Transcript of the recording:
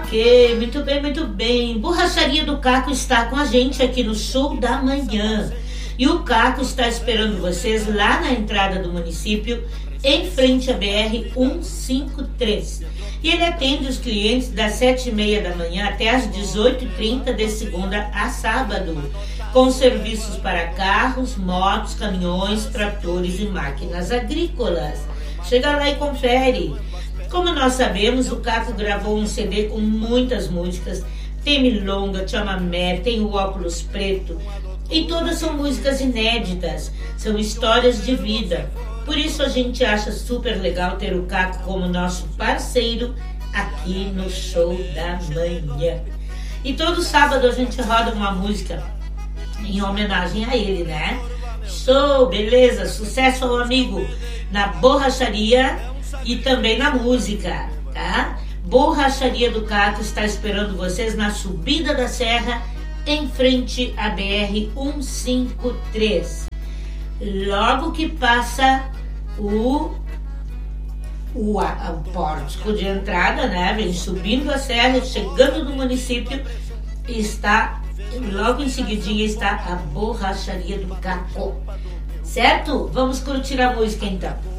Ok, muito bem, muito bem. Borracharia do Caco está com a gente aqui no Show da Manhã. E o Caco está esperando vocês lá na entrada do município, em frente à BR-153. E ele atende os clientes das 7h30 da manhã até as 18h30 de segunda a sábado, com serviços para carros, motos, caminhões, tratores e máquinas agrícolas. Chega lá e confere. Como nós sabemos, o Caco gravou um CD com muitas músicas. Tem milonga, chamamé, tem o óculos preto. E todas são músicas inéditas, são histórias de vida. Por isso a gente acha super legal ter o Caco como nosso parceiro aqui no Show da Manhã. E todo sábado a gente roda uma música em homenagem a ele, né? Show, beleza, sucesso ao amigo na borracharia e também na música, tá? Borracharia do Caco está esperando vocês na subida da serra, em frente à BR-153. Logo que passa o pórtico de entrada, né? Vem subindo a serra, chegando no município, está logo em seguidinha está a borracharia do Caco. Certo? Vamos curtir a música então.